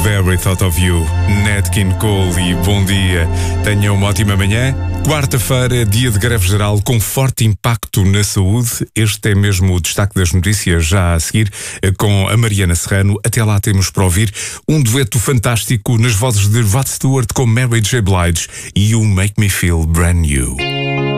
Very Thought of You, Nat King Cole, e bom dia. Tenha uma ótima manhã. Quarta-feira, dia de greve geral com forte impacto na saúde. Este é mesmo o destaque das notícias, já a seguir, com a Mariana Serrano. Até lá temos para ouvir um dueto fantástico nas vozes de Rod Stewart com Mary J. Blige e o Make Me Feel Brand New.